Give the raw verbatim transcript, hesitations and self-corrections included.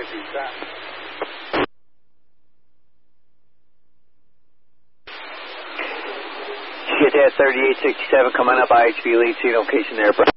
Get that thirty-eight sixty-seven coming up I H B lead, see location there, bro.